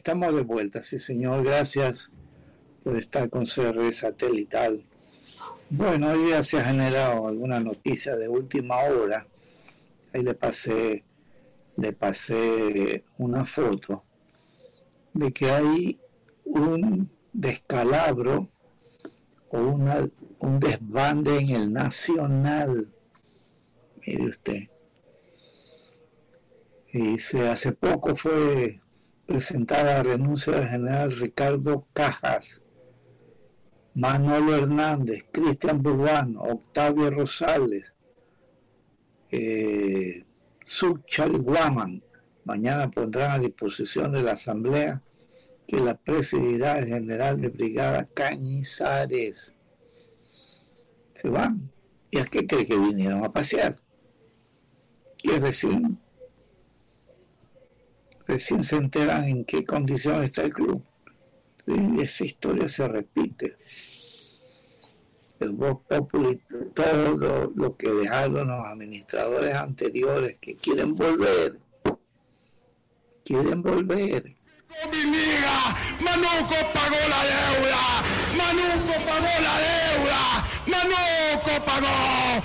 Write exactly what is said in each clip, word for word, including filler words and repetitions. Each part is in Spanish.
Estamos de vuelta, sí señor, gracias por estar con C R Satelital. Bueno, hoy día se ha generado alguna noticia de última hora. Ahí le pasé, le pasé una foto de que hay un descalabro o una, un desbande en el Nacional. Mire usted. Y se, hace poco fue presentada la renuncia del general Ricardo Cajas, Manolo Hernández, Cristian Burbano, Octavio Rosales, eh, Suchal Guaman. Mañana pondrán a disposición de la Asamblea que la presidirá el general de brigada Cañizares. Se van. ¿Y a qué cree que vinieron a pasear? Y recién, recién se enteran en qué condición está el club. Y esa historia se repite. El Vox Populi, todo lo, lo que dejaron los administradores anteriores que quieren volver, quieren volver. Mi liga, Manuco pagó la deuda, Manuco pagó la deuda, Manuco pagó,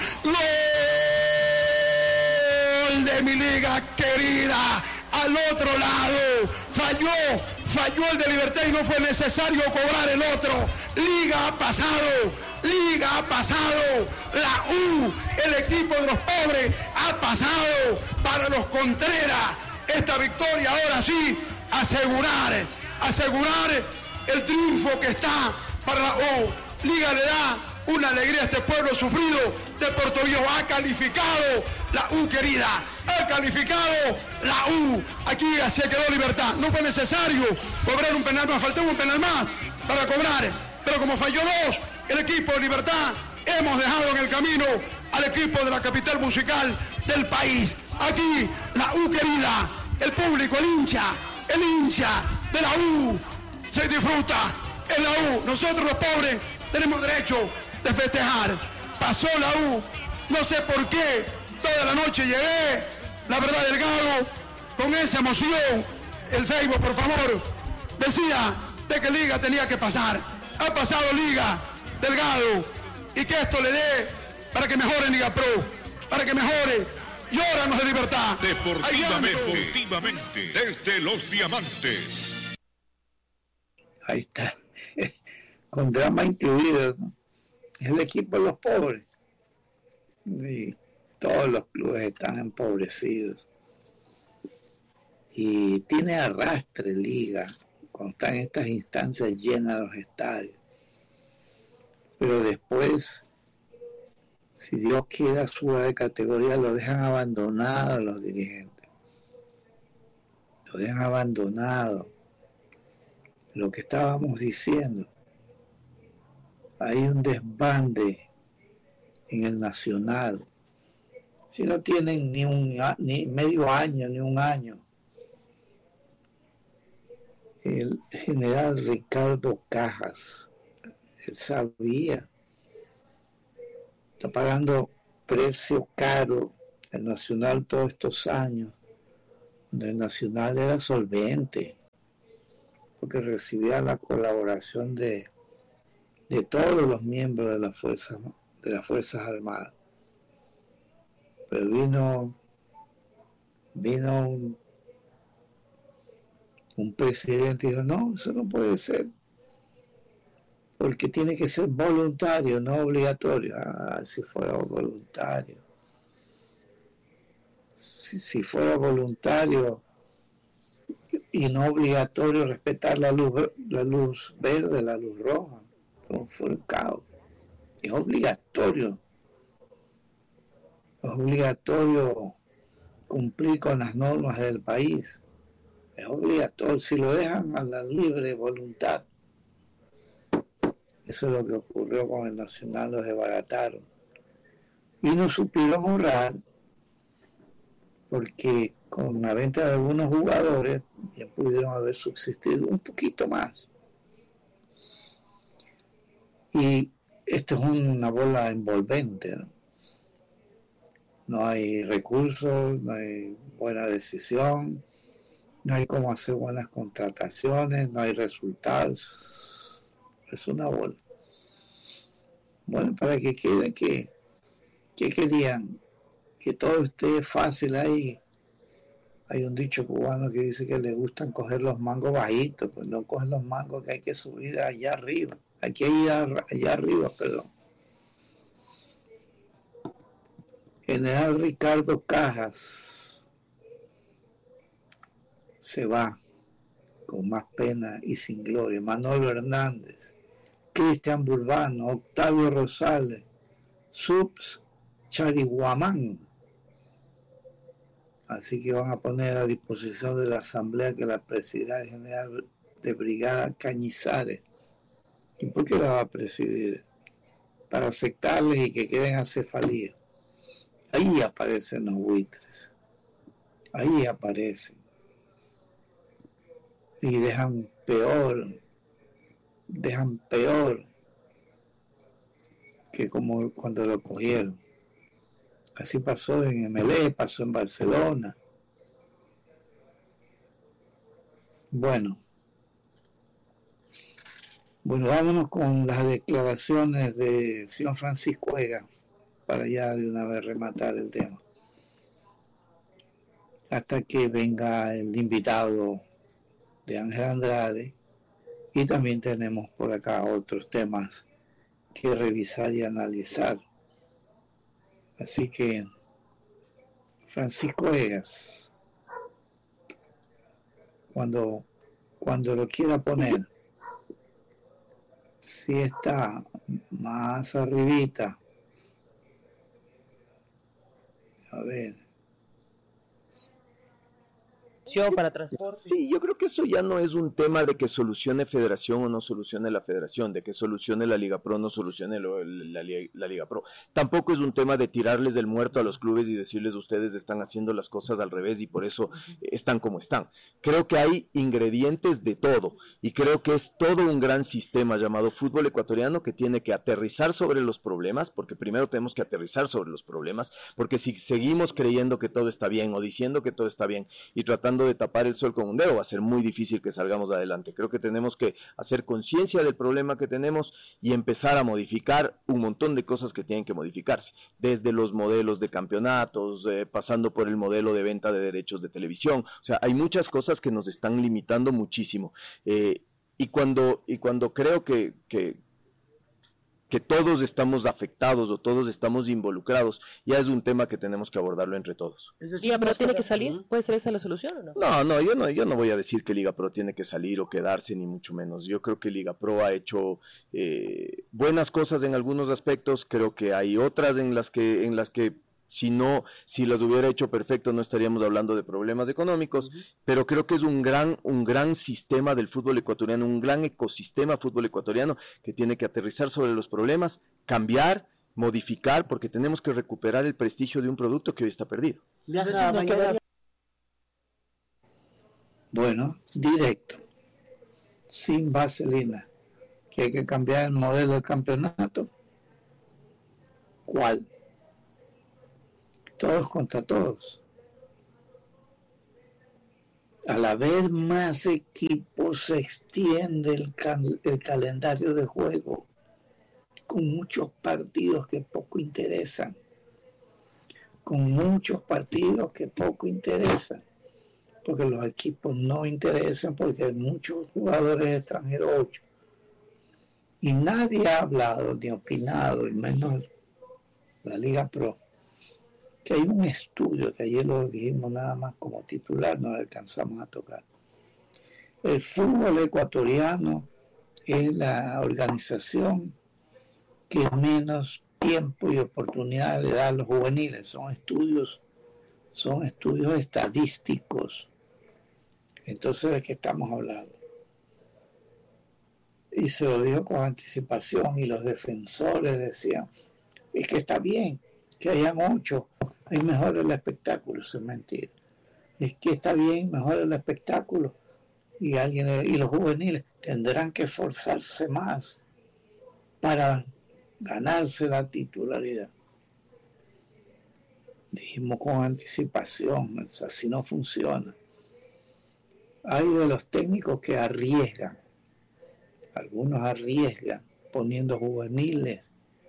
gol de mi liga querida, al otro lado, falló, falló el de Libertad y no fue necesario cobrar el otro, liga ha pasado, liga ha pasado, la U, el equipo de los pobres ha pasado para los Contreras, esta victoria ahora sí, asegurar, asegurar el triunfo que está para la U. Liga le da una alegría a este pueblo sufrido de Puerto Viejo. Ha calificado la U querida, ha calificado la U. Aquí se quedó Libertad. No fue necesario cobrar un penal más, faltaba un penal más para cobrar. Pero como falló dos, el equipo de Libertad, hemos dejado en el camino al equipo de la capital musical del país. Aquí la U querida, el público, el hincha, el hincha de la U se disfruta en la U. Nosotros los pobres tenemos derecho de festejar. Pasó la U, no sé por qué, toda la noche llegué, la verdad Delgado, con esa emoción, el Facebook, por favor, decía de que Liga tenía que pasar. Ha pasado Liga, Delgado, y que esto le dé para que mejore Liga Pro, para que mejore. Llóranos de Libertad. Deportivamente, deportivamente, desde los diamantes. Ahí está. Con drama incluido, ¿no? Es el equipo de los pobres. Y todos los clubes están empobrecidos. Y tiene arrastre Liga cuando están en estas instancias llenas los estadios. Pero después, si Dios quiera, suba de categoría, lo dejan abandonado los dirigentes. Lo dejan abandonado. Lo que estábamos diciendo. Hay un desbande en el Nacional. Si no tienen ni un ni medio año, ni un año. El general Ricardo Cajas, él sabía. Está pagando precio caro el Nacional todos estos años, donde el Nacional era solvente, porque recibía la colaboración de, de todos los miembros de las fuerzas, de las Fuerzas Armadas. Pero vino, vino un, un presidente y dijo, no, eso no puede ser, porque tiene que ser voluntario, no obligatorio. Ah, si fuera voluntario. Si, si fuera voluntario y no obligatorio respetar la luz, la luz verde, la luz roja, como fue un caos. Es obligatorio. Es obligatorio cumplir con las normas del país. Es obligatorio. Si lo dejan a la libre voluntad. Eso es lo que ocurrió con el Nacional, los desbarataron. Y no supieron ahorrar, porque con la venta de algunos jugadores ya pudieron haber subsistido un poquito más. Y esto es una bola envolvente, ¿no? No hay recursos, no hay buena decisión, no hay cómo hacer buenas contrataciones, no hay resultados, es una bola. Bueno, para que quede que, que querían que todo esté fácil ahí. Hay un dicho cubano que dice que le gustan coger los mangos bajitos, pues no cogen los mangos, que hay que subir allá arriba, hay que ir allá arriba, perdón. General Ricardo Cajas se va con más pena y sin gloria. Manolo Hernández, Cristian Burbano, Octavio Rosales, Subs Chariguamán. Así que van a poner a disposición de la Asamblea que la presidirá el general de brigada Cañizares. ¿Y por qué la va a presidir? Para aceptarles y que queden acefalías. Ahí aparecen los buitres. Ahí aparecen. Y dejan peor, dejan peor que como cuando lo cogieron. Así pasó en M L E, pasó en Barcelona. Bueno. Bueno, vámonos con las declaraciones del señor Francisco Egas, para ya de una vez rematar el tema. Hasta que venga el invitado de Ángel Andrade, y también tenemos por acá otros temas que revisar y analizar. Así que, Francisco Egas, cuando, cuando lo quiera poner, si está más arribita, a ver. Para transporte. Sí, yo creo que eso ya no es un tema de que solucione Federación o no solucione la Federación, de que solucione la Liga Pro o no solucione lo, la, la, la Liga Pro. Tampoco es un tema de tirarles del muerto a los clubes y decirles ustedes están haciendo las cosas al revés y por eso están como están. Creo que hay ingredientes de todo y creo que es todo un gran sistema llamado fútbol ecuatoriano que tiene que aterrizar sobre los problemas, porque primero tenemos que aterrizar sobre los problemas, porque si seguimos creyendo que todo está bien o diciendo que todo está bien y tratando de tapar el sol con un dedo, va a ser muy difícil que salgamos adelante. Creo que tenemos que hacer conciencia del problema que tenemos y empezar a modificar un montón de cosas que tienen que modificarse, desde los modelos de campeonatos, eh, pasando por el modelo de venta de derechos de televisión. O sea, hay muchas cosas que nos están limitando muchísimo. Eh, y cuando y cuando creo que, que que todos estamos afectados o todos estamos involucrados, ya es un tema que tenemos que abordarlo entre todos. Liga Pro tiene que salir, ¿puede ser esa la solución o no? No, no, yo no, yo no voy a decir que Liga Pro tiene que salir o quedarse, ni mucho menos. Yo creo que Liga Pro ha hecho eh, buenas cosas en algunos aspectos, creo que hay otras en las que, en las que si no, si las hubiera hecho perfecto no estaríamos hablando de problemas económicos, uh-huh. Pero creo que es un gran, un gran sistema del fútbol ecuatoriano, un gran ecosistema fútbol ecuatoriano que tiene que aterrizar sobre los problemas, cambiar, modificar, porque tenemos que recuperar el prestigio de un producto que hoy está perdido. Ajá, bueno, directo, sin vaselina, que hay que cambiar el modelo de campeonato. ¿Cuál? Todos contra todos. Al haber más equipos se extiende el, cal- el calendario de juego con muchos partidos que poco interesan, con muchos partidos que poco interesan, porque los equipos no interesan porque hay muchos jugadores extranjeros, ocho, y nadie ha hablado ni opinado, y menos la Liga Pro, que hay un estudio, que ayer lo dijimos nada más como titular, no alcanzamos a tocar. El fútbol ecuatoriano es la organización que menos tiempo y oportunidad le da a los juveniles. Son estudios, son estudios estadísticos. Entonces, ¿de qué estamos hablando? Y se lo dijo con anticipación, y los defensores decían, es que está bien que hayan ocho, hay mejor el espectáculo. Eso es mentira. Es que está bien, mejor el espectáculo, y alguien y los juveniles tendrán que esforzarse más para ganarse la titularidad. Dijimos con anticipación, así no funciona. hay de los técnicos que arriesgan, algunos arriesgan poniendo juveniles.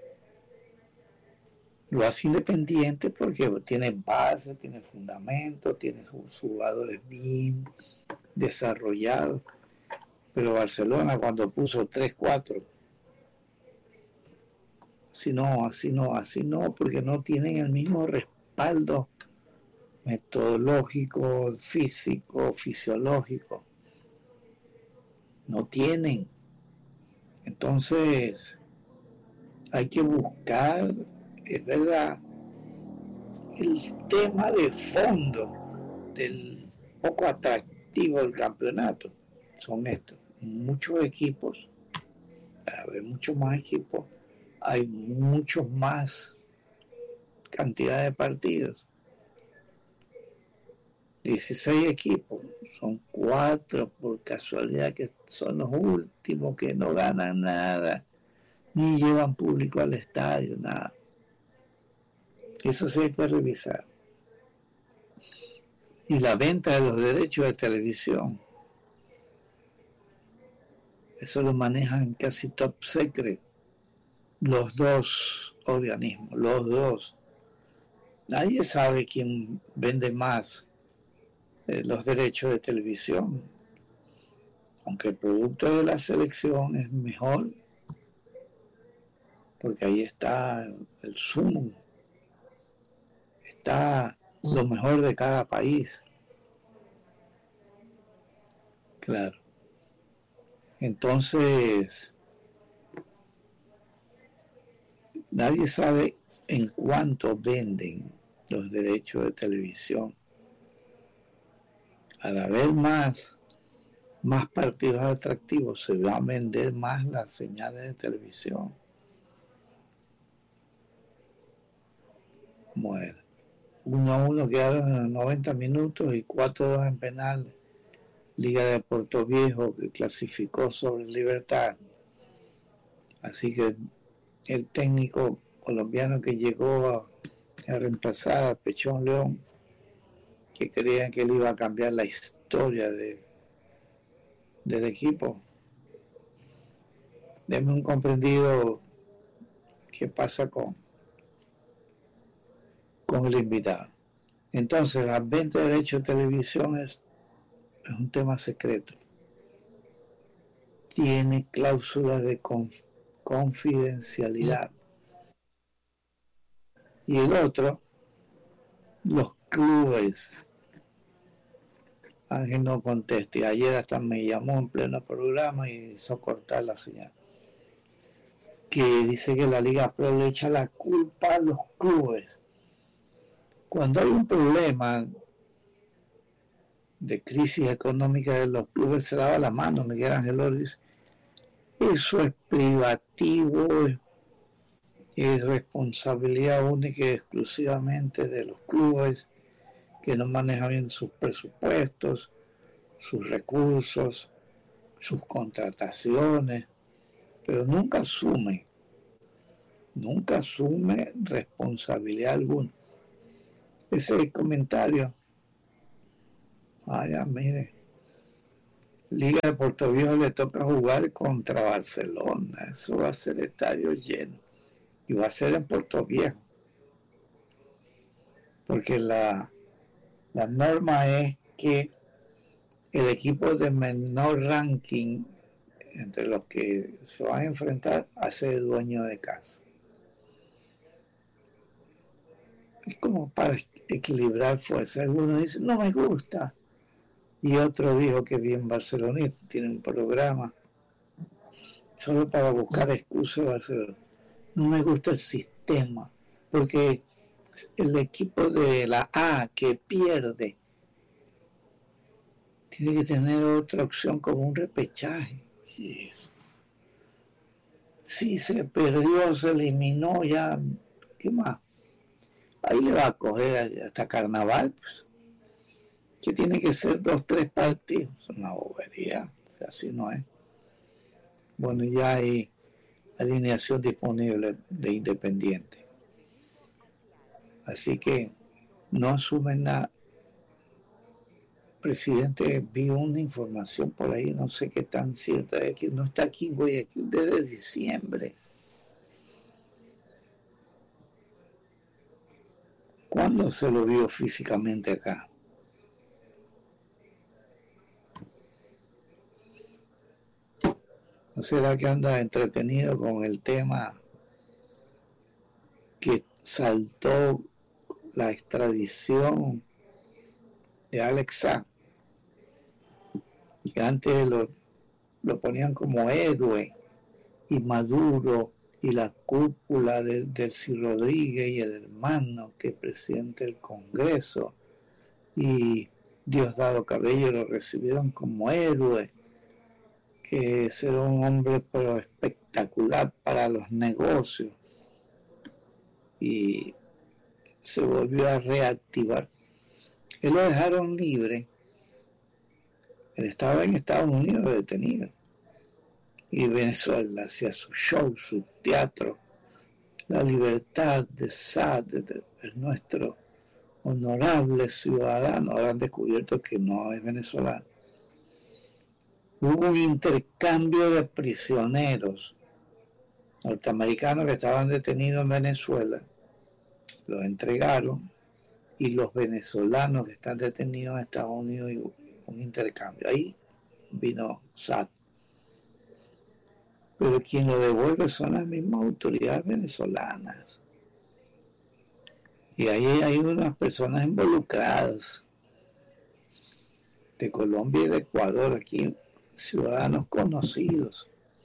Lo hace Independiente porque tiene base, tiene fundamento, tiene sus jugadores bien desarrollados. Pero Barcelona cuando puso tres cuatro, así no, así no, así no, porque no tienen el mismo respaldo metodológico, físico, fisiológico. No tienen. Entonces, hay que buscar, es verdad, el tema de fondo del poco atractivo del campeonato. Son estos, muchos equipos, para ver muchos más equipos, hay muchos más cantidad de partidos. dieciséis equipos, son cuatro por casualidad que son los últimos que no ganan nada, ni llevan público al estadio, nada. Eso sí hay que revisar. Y la venta de los derechos de televisión, eso lo manejan casi top secret los dos organismos, los dos. Nadie sabe quién vende más eh, los derechos de televisión, aunque el producto de la selección es mejor, porque ahí está el sumo, está lo mejor de cada país. Claro. Entonces, nadie sabe en cuánto venden los derechos de televisión. Al haber más, más partidos atractivos, se va a vender más las señales de televisión. Bueno, uno a uno quedaron en los noventa minutos y cuatro a dos en penal. Liga de Puerto Viejo, que clasificó sobre Libertad. Así que el técnico colombiano que llegó a, a reemplazar a Pechón León, que creían que él iba a cambiar la historia de, del equipo. Deme un comprendido qué pasa con, con el invitado. Entonces, la venta de derechos de televisión es es un tema secreto. Tiene cláusulas de conf- confidencialidad. Y el otro, los clubes. Ángel no conteste. Ayer hasta me llamó en pleno programa y hizo cortar la señal. Que dice que la Liga Pro le echa la culpa a los clubes. Cuando hay un problema de crisis económica de los clubes, se lava la mano, Miguel Ángel Ortiz. Eso es privativo, es, es responsabilidad única y exclusivamente de los clubes que no manejan bien sus presupuestos, sus recursos, sus contrataciones, pero nunca asume, nunca asume responsabilidad alguna. Ese es el comentario. Ah, ya, mire. Liga de Puerto Viejo le toca jugar contra Barcelona. Eso va a ser estadio lleno. Y va a ser en Puerto Viejo. Porque la, la norma es que el equipo de menor ranking, entre los que se van a enfrentar, hace dueño de casa. Es como para equilibrar fuerzas. Algunos dicen, no me gusta. Y otro dijo que bien barcelonista, tiene un programa solo para buscar excusas de Barcelona. No me gusta el sistema, porque el equipo de la A que pierde tiene que tener otra opción como un repechaje. Yes. Si se perdió, se eliminó, ya, ¿qué más? Ahí le va a coger hasta carnaval, pues. Que tiene que ser dos, tres partidos. Es una bobería, así no es. Bueno, ya hay alineación disponible de Independiente. Así que no asumen nada. presidente vio una información por ahí, no sé qué tan cierta es, que no está aquí en Guayaquil desde diciembre. ¿Cuándo se lo vio físicamente acá? ¿No será que anda entretenido con el tema que saltó la extradición de Alex Saab? Que antes lo, lo ponían como héroe, y Maduro y la cúpula de Delcy Rodríguez y el hermano que es presidente del Congreso y Diosdado Cabello lo recibieron como héroe, que era un hombre pero espectacular para los negocios, y se volvió a reactivar. Él lo dejaron libre. Él estaba en Estados Unidos detenido, y Venezuela hacía su show, su teatro. La libertad de Saad, de, de nuestro honorable ciudadano. Ahora han descubierto que no es venezolano. Hubo un intercambio de prisioneros norteamericanos que estaban detenidos en Venezuela, los entregaron, y los venezolanos que están detenidos en Estados Unidos, un intercambio. Ahí vino Saad. Pero quien lo devuelve son las mismas autoridades venezolanas. Y ahí hay unas personas involucradas de Colombia y de Ecuador, aquí ciudadanos conocidos.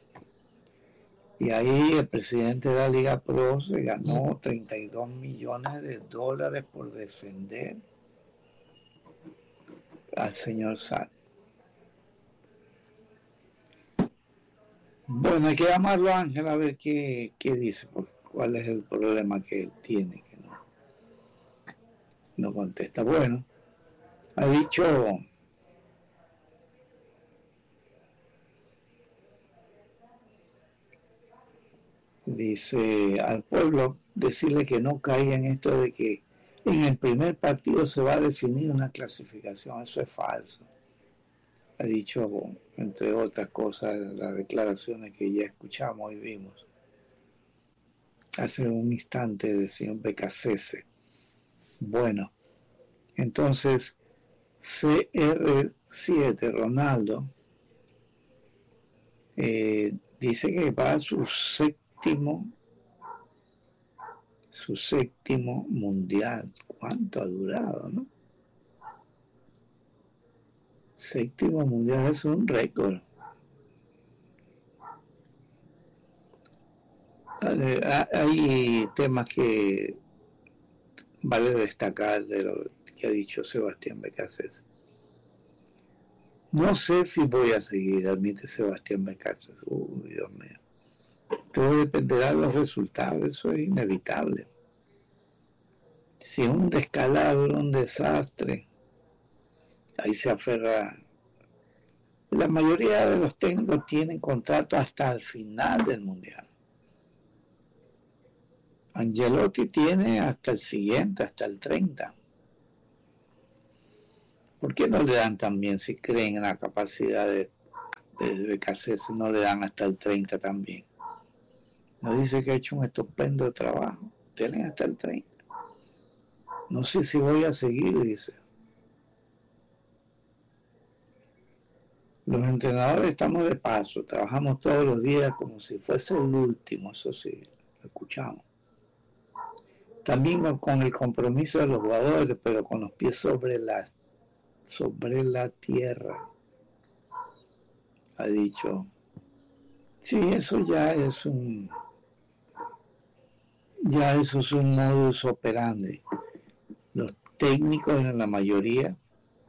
Y ahí el presidente de la Liga Pro se ganó treinta y dos millones de dólares por defender al señor Saad. Bueno, hay que llamarlo a Ángel a ver qué, qué dice, pues, cuál es el problema que él tiene, que no, no contesta. Bueno, ha dicho dice al pueblo decirle que no caiga en esto de que en el primer partido se va a definir una clasificación. Eso es falso. Ha dicho, entre otras cosas, las declaraciones que ya escuchamos y vimos hace un instante del señor Becasese. Bueno, entonces C R siete, Ronaldo, eh, dice que va a su séptimo su séptimo mundial. ¿Cuánto ha durado, no? Séptimo mundial es un récord. Hay temas que vale destacar de lo que ha dicho Sebastián Becasese. No sé si voy a seguir, admite Sebastián Becasese. Uy, Dios mío. Todo dependerá de los resultados, eso es inevitable. Si es un descalabro, un desastre, ahí se aferra. La mayoría de los técnicos tienen contrato hasta el final del mundial. Angelotti tiene hasta el siguiente, hasta el treinta. ¿Por qué no le dan también, si creen en la capacidad de, de Becasese, no le dan hasta el treinta también? No dice que ha hecho un estupendo trabajo. Tienen hasta el treinta. No sé si voy a seguir, dice. Los entrenadores estamos de paso, trabajamos todos los días como si fuese el último, eso sí, lo escuchamos. También con el compromiso de los jugadores, pero con los pies sobre la, sobre la tierra. Ha dicho, sí, eso ya es un, ya eso es un modus operandi. Los técnicos en la mayoría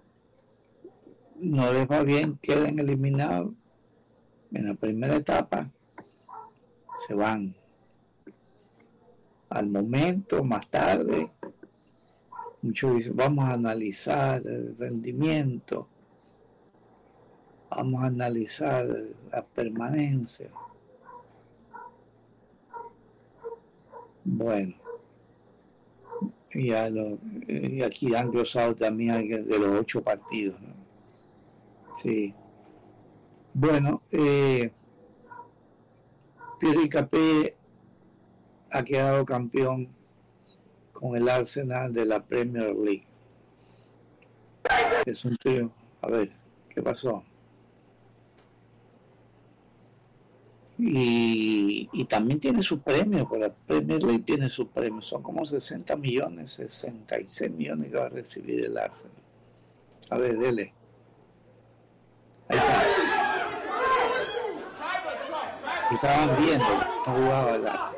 no les va bien, quedan eliminados en la primera etapa, se van al momento, más tarde. Muchos dicen, vamos a analizar el rendimiento, vamos a analizar la permanencia. Bueno, y, a lo, y aquí han glosado también de los ocho partidos, ¿no? Sí. Bueno, eh, Pierre Capé ha quedado campeón con el Arsenal de la Premier League. Es un tío. A ver, ¿qué pasó? Y, y también tiene su premio, por la Premier League tiene su premio. Son como sesenta millones, sesenta y seis millones que va a recibir el Arsenal. A ver, dele. Ahí está. Estaban viendo, no jugaba la.